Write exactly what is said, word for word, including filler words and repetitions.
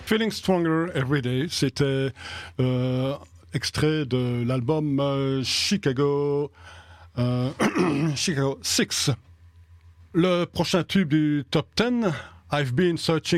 Feeling Stronger Every Day, c'était euh, extrait de l'album euh, Chicago, euh, Chicago six. Le prochain tube du top dix, I've Been Searching